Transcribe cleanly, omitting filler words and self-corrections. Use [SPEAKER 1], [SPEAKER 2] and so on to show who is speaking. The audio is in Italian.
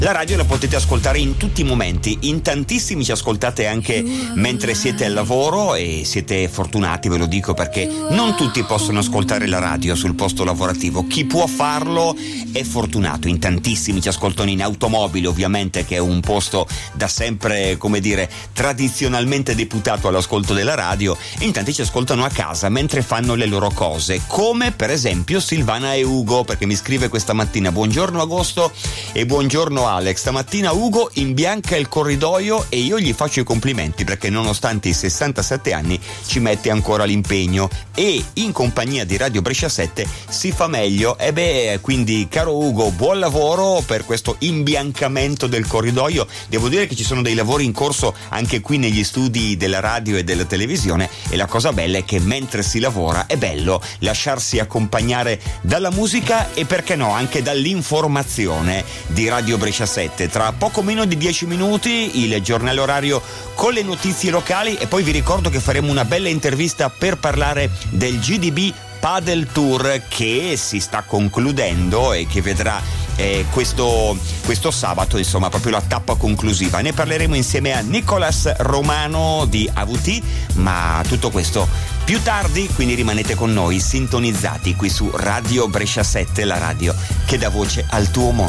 [SPEAKER 1] La radio la potete ascoltare in tutti i momenti, in tantissimi ci ascoltate anche mentre siete al lavoro e siete fortunati, ve lo dico, perché non tutti possono ascoltare la radio sul posto lavorativo. Chi può farlo è fortunato, in tantissimi ci ascoltano in automobile, ovviamente, che è un posto da sempre, come dire, tradizionalmente deputato all'ascolto della radio, e in tanti ci ascoltano a casa mentre fanno le loro cose, come per esempio Silvana e Ugo, perché mi scrive questa mattina: buongiorno Agosto e buongiorno Alex, stamattina Ugo imbianca il corridoio e io gli faccio i complimenti perché nonostante i 67 anni ci mette ancora l'impegno e in compagnia di Radio Brescia 7 si fa meglio. E beh, quindi caro Ugo, buon lavoro per questo imbiancamento del corridoio. Devo dire che ci sono dei lavori in corso anche qui negli studi della radio e della televisione, e la cosa bella è che mentre si lavora è bello lasciarsi accompagnare dalla musica e, perché no, anche dall'informazione di Radio Brescia 7. Tra poco meno di 10 minuti il giornale orario con le notizie locali, e poi vi ricordo che faremo una bella intervista per parlare del GDB Padel Tour che si sta concludendo e che vedrà questo sabato, insomma, proprio la tappa conclusiva. Ne parleremo insieme a Nicolas Romano di AVT, ma tutto questo più tardi, quindi rimanete con noi sintonizzati qui su Radio Brescia 7, la radio che dà voce al tuo mondo.